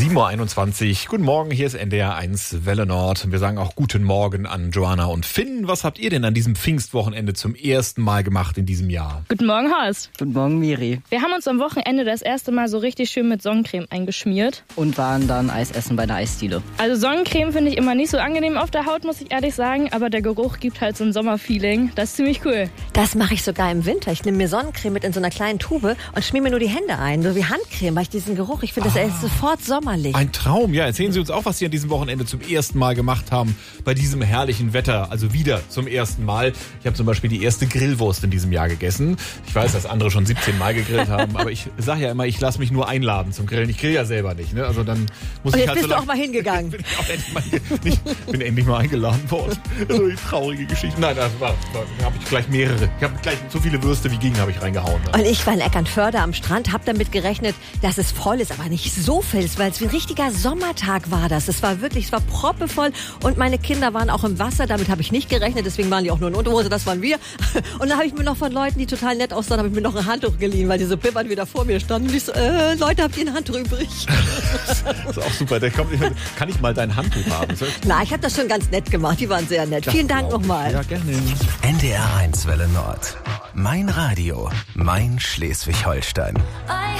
7:21 Uhr. Guten Morgen, hier ist NDR1 Welle Nord. Wir sagen auch guten Morgen an Joanna und Finn. Was habt ihr denn an diesem Pfingstwochenende zum ersten Mal gemacht in diesem Jahr? Guten Morgen, Horst. Guten Morgen, Miri. Wir haben uns am Wochenende das erste Mal so richtig schön mit Sonnencreme eingeschmiert. Und waren dann Eis essen bei der Eisdiele. Also Sonnencreme finde ich immer nicht so angenehm auf der Haut, muss ich ehrlich sagen. Aber der Geruch gibt halt so ein Sommerfeeling. Das ist ziemlich cool. Das mache ich sogar im Winter. Ich nehme mir Sonnencreme mit in so einer kleinen Tube und schmier mir nur die Hände ein. So wie Handcreme, weil ich diesen Geruch, ich finde, das ist sofort sommerlich. Ein Traum, ja. Erzählen Sie uns auch, was Sie an diesem Wochenende zum ersten Mal gemacht haben. Bei diesem herrlichen Wetter. Also wieder zum ersten Mal. Ich habe zum Beispiel die erste Grillwurst in diesem Jahr gegessen. Ich weiß, dass andere schon 17 Mal gegrillt haben. Aber ich sage ja immer, ich lasse mich nur einladen zum Grillen. Ich grill ja selber nicht. Ne? Also dann muss und ich jetzt halt bist so du auch mal hingegangen. bin endlich mal eingeladen worden. So die traurige Geschichte. Nein, das habe ich gleich mehrere. Ich habe gleich so viele Würste wie ging, habe ich reingehauen. Und ich war in Eckernförde am Strand, habe damit gerechnet, dass es voll ist, aber nicht so viel ist, weil es wie ein richtiger Sommertag war das. Es war proppevoll und meine Kinder waren auch im Wasser, damit habe ich nicht gerechnet, deswegen waren die auch nur in Unterhose, das waren wir. Und dann habe ich mir noch von Leuten, die total nett aussahen, habe ich mir noch ein Handtuch geliehen, weil die so pippern wieder vor mir standen. Und ich so, Leute, habt ihr ein Handtuch übrig? Das ist auch super. Kann ich mal dein Handtuch haben? Na, ich habe das schon ganz nett gemacht, die waren sehr nett. Vielen Dank nochmal. Ja, gerne. NDR1 Welle Nord. Mein Radio, mein Schleswig-Holstein.